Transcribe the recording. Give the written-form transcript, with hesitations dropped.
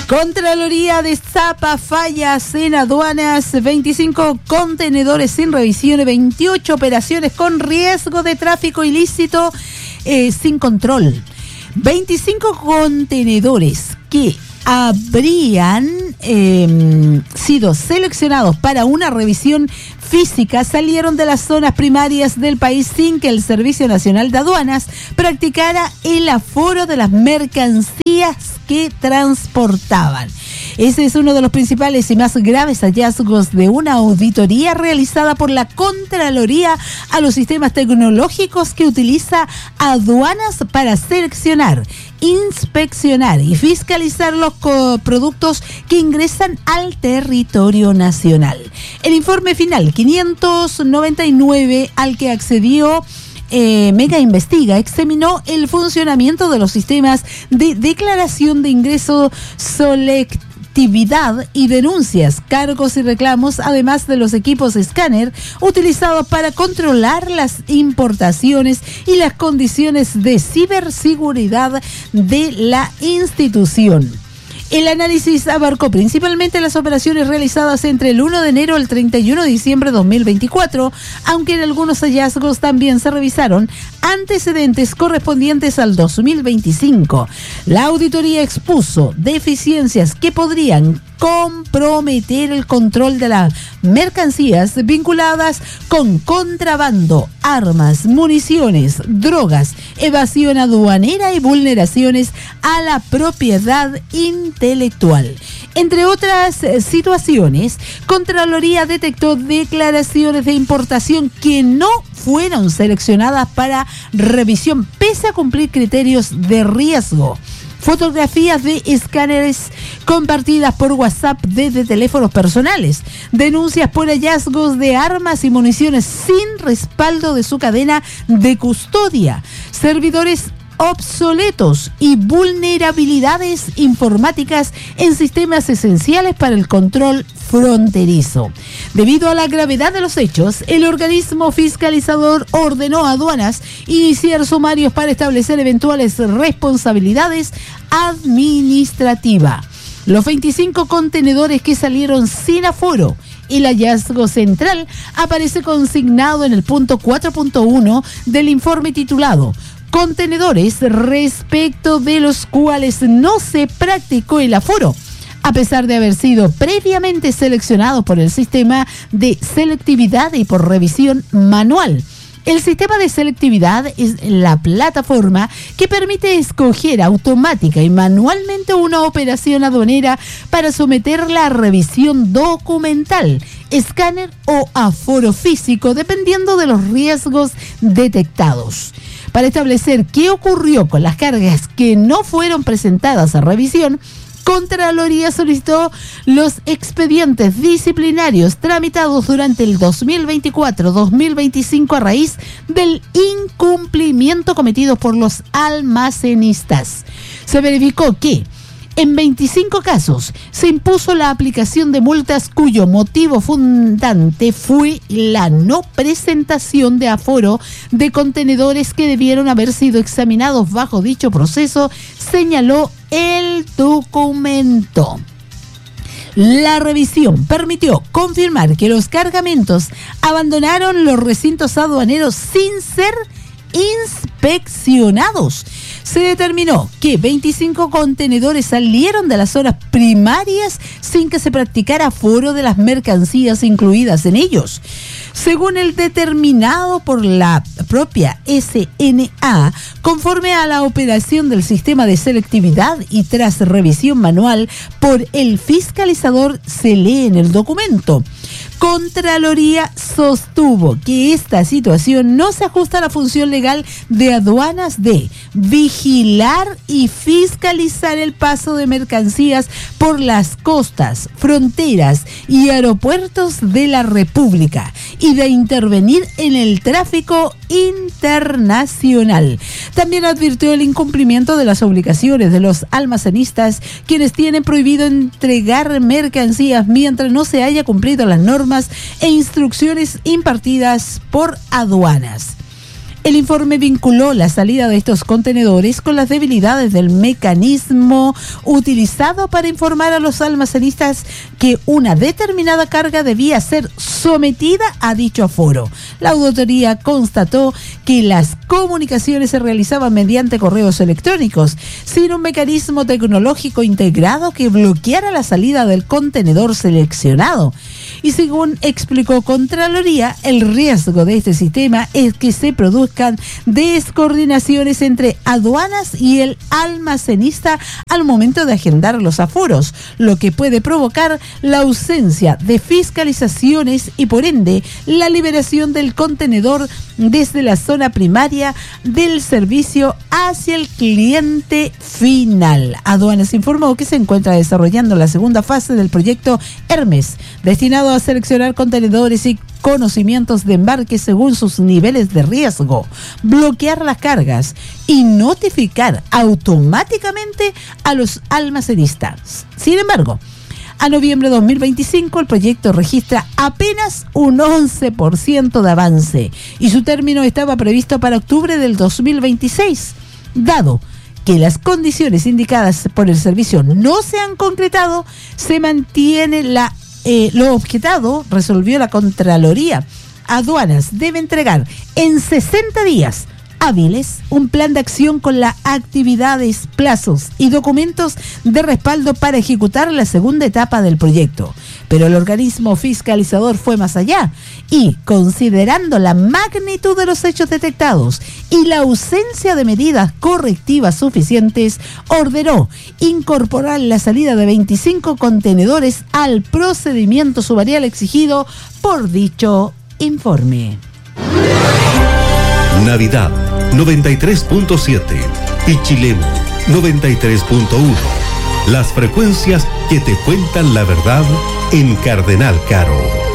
Contraloría destapa fallas en aduanas, 25 contenedores sin revisión y 28 operaciones con riesgo de tráfico ilícito sin control. 25 contenedores que habrían sido seleccionados para una revisión física salieron de las zonas primarias del país sin que el Servicio Nacional de Aduanas practicara el aforo de las mercancías que transportaban. Ese es uno de los principales y más graves hallazgos de una auditoría realizada por la Contraloría a los sistemas tecnológicos que utiliza aduanas para seleccionar, inspeccionar y fiscalizar los productos que ingresan al territorio nacional. El informe final 599 al que accedió Mega Investiga examinó el funcionamiento de los sistemas de declaración de ingreso selectividad y denuncias, cargos y reclamos, además de los equipos escáner utilizados para controlar las importaciones y las condiciones de ciberseguridad de la institución. El análisis abarcó principalmente las operaciones realizadas entre el 1 de enero al 31 de diciembre de 2024, aunque en algunos hallazgos también se revisaron antecedentes correspondientes al 2025. La auditoría expuso deficiencias que podrían comprometer el control de las mercancías vinculadas con contrabando, armas, municiones, drogas, evasión aduanera y vulneraciones a la propiedad intelectual. Entre otras situaciones, Contraloría detectó declaraciones de importación que no fueron seleccionadas para revisión pese a cumplir criterios de riesgo. Fotografías de escáneres compartidas por WhatsApp desde teléfonos personales, denuncias por hallazgos de armas y municiones sin respaldo de su cadena de custodia, servidores obsoletos y vulnerabilidades informáticas en sistemas esenciales para el control fronterizo. Debido a la gravedad de los hechos, el organismo fiscalizador ordenó a aduanas iniciar sumarios para establecer eventuales responsabilidades administrativas. Los 25 contenedores que salieron sin aforo. El hallazgo central aparece consignado en el punto 4.1 del informe titulado Contenedores respecto de los cuales no se practicó el aforo, a pesar de haber sido previamente seleccionados por el sistema de selectividad y por revisión manual. El sistema de selectividad es la plataforma que permite escoger automática y manualmente una operación aduanera para someterla a revisión documental, escáner o aforo físico, dependiendo de los riesgos detectados. Para establecer qué ocurrió con las cargas que no fueron presentadas a revisión, Contraloría solicitó los expedientes disciplinarios tramitados durante el 2024-2025 a raíz del incumplimiento cometido por los almacenistas. Se verificó que en 25 casos se impuso la aplicación de multas cuyo motivo fundante fue la no presentación de aforo de contenedores que debieron haber sido examinados bajo dicho proceso, señaló el documento. La revisión permitió confirmar que los cargamentos abandonaron los recintos aduaneros sin ser inspeccionados. Se determinó que 25 contenedores salieron de las zonas primarias sin que se practicara aforo de las mercancías incluidas en ellos. Según el determinado por la propia SNA, conforme a la operación del sistema de selectividad y tras revisión manual por el fiscalizador, se lee en el documento. Contraloría sostuvo que esta situación no se ajusta a la función legal de aduanas de vigilar y fiscalizar el paso de mercancías por las costas, fronteras y aeropuertos de la República y de intervenir en el tráfico internacional. También advirtió el incumplimiento de las obligaciones de los almacenistas, quienes tienen prohibido entregar mercancías mientras no se haya cumplido las normas e instrucciones impartidas por aduanas. El informe vinculó la salida de estos contenedores con las debilidades del mecanismo utilizado para informar a los almacenistas que una determinada carga debía ser sometida a dicho aforo. La auditoría constató que las comunicaciones se realizaban mediante correos electrónicos, sin un mecanismo tecnológico integrado que bloqueara la salida del contenedor seleccionado. Y según explicó Contraloría, el riesgo de este sistema es que se produzcan descoordinaciones entre aduanas y el almacenista al momento de agendar los aforos, lo que puede provocar la ausencia de fiscalizaciones y por ende la liberación del contenedor desde la zona primaria del servicio hacia el cliente final. Aduanas informó que se encuentra desarrollando la segunda fase del proyecto Hermes, destinado a seleccionar contenedores y conocimientos de embarque según sus niveles de riesgo, bloquear las cargas y notificar automáticamente a los almacenistas. Sin embargo, a noviembre de 2025 el proyecto registra apenas un 11% de avance y su término estaba previsto para octubre del 2026, dado que las condiciones indicadas por el servicio no se han concretado, se mantiene lo objetado, resolvió la Contraloría. Aduanas debe entregar en 60 días hábiles un plan de acción con las actividades, plazos y documentos de respaldo para ejecutar la segunda etapa del proyecto. Pero el organismo fiscalizador fue más allá y, considerando la magnitud de los hechos detectados y la ausencia de medidas correctivas suficientes, ordenó incorporar la salida de 25 contenedores al procedimiento sumarial exigido por dicho informe. Navidad 93.7, Pichilemu 93.1. Las frecuencias que te cuentan la verdad en Cardenal Caro.